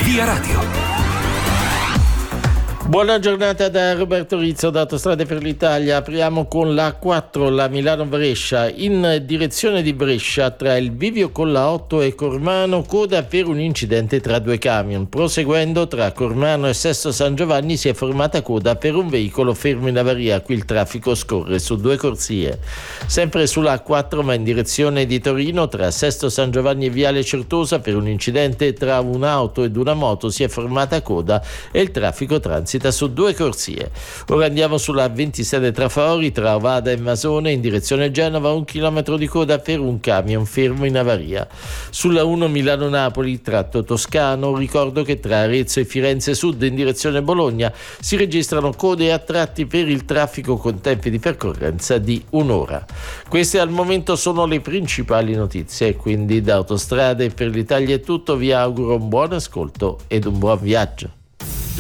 Via Radio. Buona giornata da Roberto Rizzo da Autostrade per l'Italia. Apriamo con la A4, la Milano-Brescia, in direzione di Brescia tra il bivio con la 8 e Cormano, coda per un incidente tra due camion. Proseguendo tra Cormano e Sesto San Giovanni si è formata coda per un veicolo fermo in avaria. Qui il traffico scorre su due corsie. Sempre sulla A4 ma in direzione di Torino tra Sesto San Giovanni e Viale Certosa per un incidente tra un'auto ed una moto si è formata coda e il traffico transita su due corsie. Ora andiamo sulla 27 Trafori tra Ovada e Masone in direzione Genova, 1 chilometro di coda per un camion fermo in avaria. Sulla 1 Milano-Napoli tratto toscano, ricordo che tra Arezzo e Firenze Sud in direzione Bologna si registrano code a tratti per il traffico con tempi di percorrenza di un'ora. Queste al momento sono le principali notizie, quindi da Autostrade per l'Italia è tutto, vi auguro un buon ascolto ed un buon viaggio.